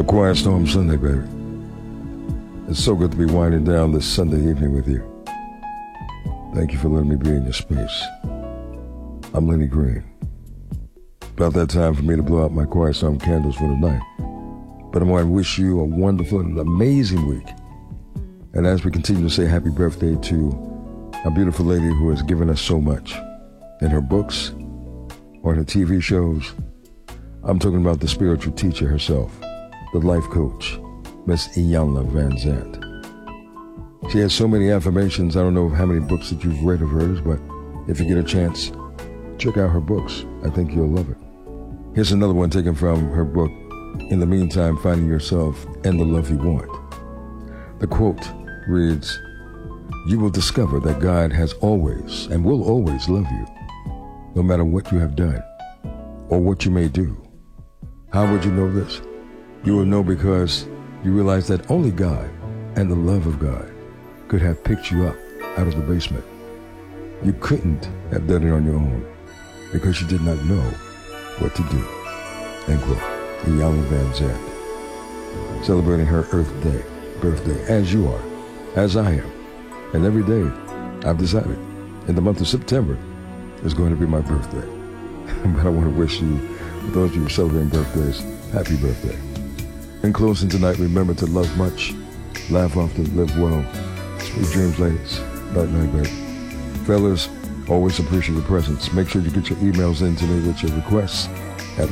Quiet Storm Sunday, baby. It's so good to be winding down this Sunday evening with you. Thank you for letting me be in your space. I'm Lenny Green. About that time for me to blow out my Quiet Storm candles for tonight. But I want to wish you a wonderful and amazing week. And as we continue to say happy birthday to a beautiful lady who has given us so much in her books or in her TV shows, I'm talking about the spiritual teacher herself, the life coach, Miss Iyanla Vanzant. She has so many affirmations. I don't know how many books that you've read of hers, but if you get a chance, check out her books. I think you'll love it. Here's another one taken from her book, In the Meantime, Finding Yourself and the Love You Want. The quote reads, "You will discover that God has always and will always love you, no matter what you have done or what you may do." How would you know this? You will know because you realize that only God and the love of God could have picked you up out of the basement. You couldn't have done it on your own because you did not know what to do. End quote. Iyanla Vanzant. Celebrating her Earth Day, birthday, as you are, as I am. And every day I've decided in the month of September is going to be my birthday. But I want to wish you, for those of you celebrating birthdays, happy birthday. In closing tonight, remember to love much, laugh often, live well. Sweet dreams, ladies. Night, night, baby. Fellas, always appreciate your presence. Make sure you get your emails in to me with your requests at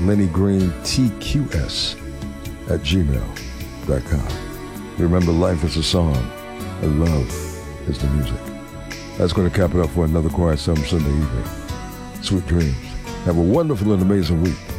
LennyGreenTQS@gmail.com. Remember, life is a song, and love is the music. That's going to cap it up for another Quiet Storm Sunday evening. Sweet dreams. Have a wonderful and amazing week.